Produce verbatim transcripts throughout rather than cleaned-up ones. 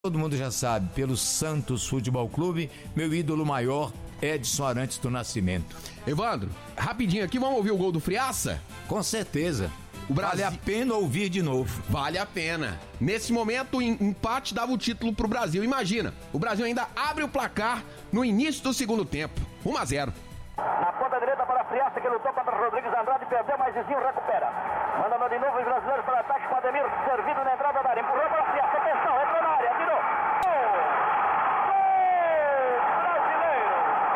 Todo mundo já sabe, pelo Santos Futebol Clube, meu ídolo maior, Edson Arantes do Nascimento. Evandro, rapidinho aqui, vamos ouvir o gol do Friaça? Com certeza. O Brasil... Vale a pena ouvir de novo. Vale a pena. Nesse momento, o empate dava o título pro Brasil. Imagina, o Brasil ainda abre o placar no início do segundo tempo. um a zero. Na ponta direita para Friaça, que lutou contra Rodrigues Andrade, perdeu, mas Zizinho recupera. Manda de novo os brasileiros para ataque com Ademir, servido na entrada da área. Empurrou para Friaça, atenção, entrou na área, atirou. Gol! Gol brasileiro!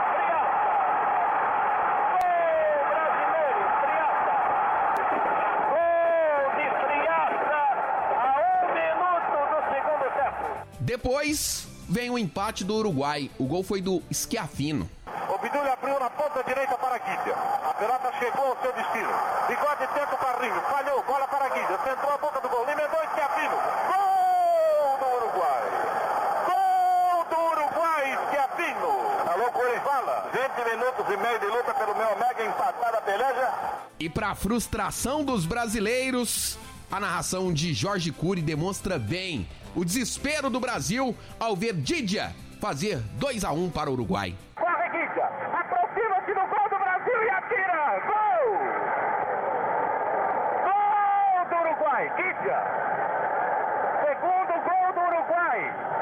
Friaça! Gol brasileiro! Friaça! Gol de Friaça a um minuto do segundo tempo. Depois vem o empate do Uruguai. O gol foi do Schiaffino. O Bidulho abriu na ponta direita para Guidia. A pelota chegou ao seu destino. Bigode tenta o carrinho. Falhou. Bola para Guidia. Centrou a boca do gol. Emendou e Schiaffino. Gol do Uruguai. Gol do Uruguai, Schiaffino. Alô, Corinthians, fala. vinte minutos e meio de luta pelo meu Omega, empatada a peleja. E para frustração dos brasileiros, a narração de Jorge Cury demonstra bem o desespero do Brasil ao ver Didia fazer dois a um para o Uruguai. Corre, Guidia. Aproxima-se do gol do Brasil e atira. Gol! Gol do Uruguai. Guidia. Segundo gol do Uruguai.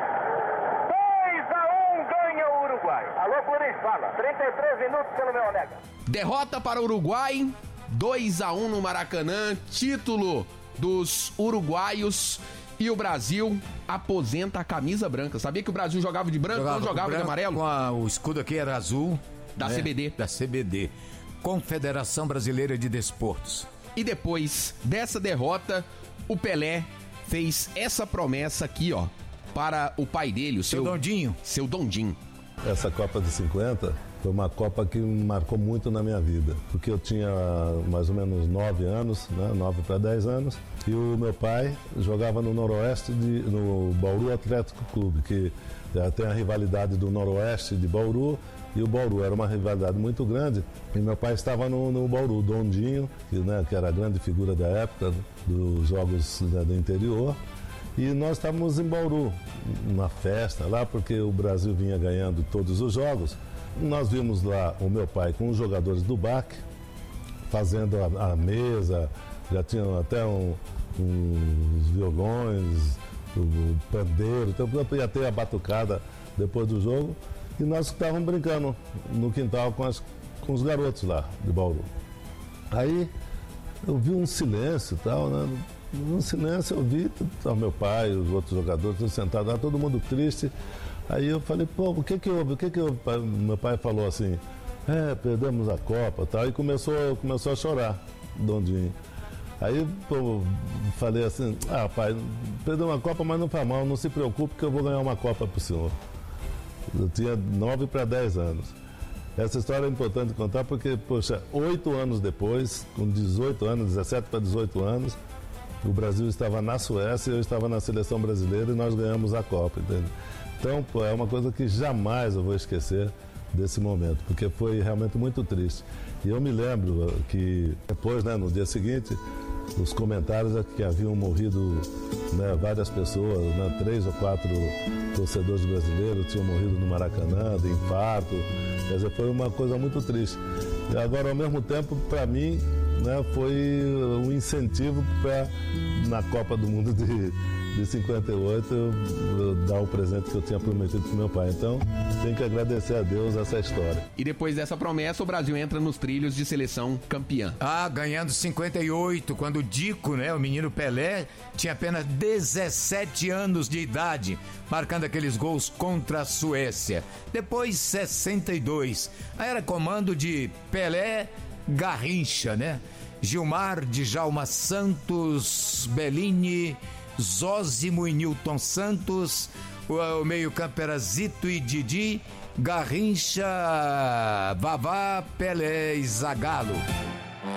dois a um ganha o Uruguai. Alô, Corinthians, fala. trinta e três minutos pelo meu Omega. Derrota para o Uruguai, dois a um no Maracanã, título dos uruguaios. E o Brasil aposenta a camisa branca. Sabia que o Brasil jogava de branco, jogava não jogava branco, de amarelo? Com a, o escudo aqui era azul. Da né? C B D. Da C B D. Confederação Brasileira de Desportos. E depois dessa derrota, o Pelé fez essa promessa aqui, ó, para o pai dele, o seu... Seu Dondinho. Seu Dondinho. Essa Copa de cinquenta foi uma Copa que me marcou muito na minha vida, porque eu tinha mais ou menos nove anos, né, nove para dez anos, e o meu pai jogava no Noroeste, de, no Bauru Atlético Clube, que tem a rivalidade do Noroeste de Bauru e o Bauru. Era uma rivalidade muito grande, e meu pai estava no, no Bauru, Dondinho, que, né, que era a grande figura da época dos jogos, né, do interior. E nós estávamos em Bauru, uma festa lá, porque o Brasil vinha ganhando todos os jogos. Nós vimos lá o meu pai com os jogadores do B A C, fazendo a, a mesa, já tinham até um, uns violões, o, o pandeiro, então ia ter a batucada depois do jogo. E nós estávamos brincando no quintal com, as, com os garotos lá de Bauru. Aí eu vi um silêncio e tal, né? No silêncio eu vi o meu pai, os outros jogadores todos sentados lá, todo mundo triste. Aí eu falei, pô, o que que houve? O que que houve? Meu pai falou assim, é, perdemos a Copa e tal, e começou, começou a chorar, Dondinho. Aí pô, falei assim, ah, pai, perdemos a Copa, mas não faz mal, não se preocupe que eu vou ganhar uma Copa pro senhor. Eu tinha nove para dez anos. Essa história é importante contar porque, poxa, oito anos depois, com dezoito anos, dezessete para dezoito anos, o Brasil estava na Suécia, eu estava na seleção brasileira e nós ganhamos a Copa, entende? Então, pô, é uma coisa que jamais eu vou esquecer desse momento, porque foi realmente muito triste. E eu me lembro que depois, né, no dia seguinte, os comentários é que haviam morrido, né, várias pessoas, né, três ou quatro torcedores brasileiros tinham morrido no Maracanã de infarto. Quer dizer, foi uma coisa muito triste. E agora, ao mesmo tempo, para mim, né, foi um incentivo para, na Copa do Mundo de, de cinquenta e oito, eu, eu dar o presente que eu tinha prometido para meu pai. Então, tenho que agradecer a Deus essa história. E depois dessa promessa, o Brasil entra nos trilhos de seleção campeã. Ah, ganhando cinquenta e oito, quando o Dico, né, o menino Pelé, tinha apenas dezessete anos de idade, marcando aqueles gols contra a Suécia. Depois, sessenta e dois. Aí era comando de Pelé, Garrincha, né? Gilmar, Djalma Santos, Bellini, Zósimo e Nilton Santos. O, o meio-campo era Zito e Didi, Garrincha, Vavá, Pelé e Zagallo.